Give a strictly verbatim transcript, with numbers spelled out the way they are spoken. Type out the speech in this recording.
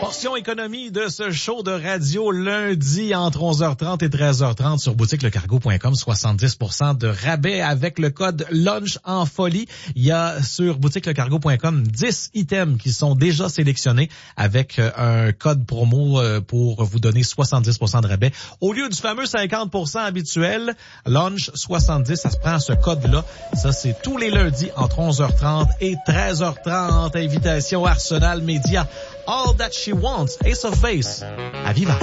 Portion économie de ce show de radio lundi entre onze heures trente et treize heures trente sur boutique le cargo point com. soixante-dix pour cent de rabais avec le code lunch en folie. Il y a sur boutique le cargo point com dix items qui sont déjà sélectionnés avec un code promo pour vous donner soixante-dix pour cent de rabais. Au lieu du fameux cinquante pour cent habituel, lunch soixante-dix, ça se prend ce code-là. Ça, c'est tous les lundis entre onze heures trente et treize heures trente. Invitation Arsenal Média. All That She Wants, Ace of Base, à Viva.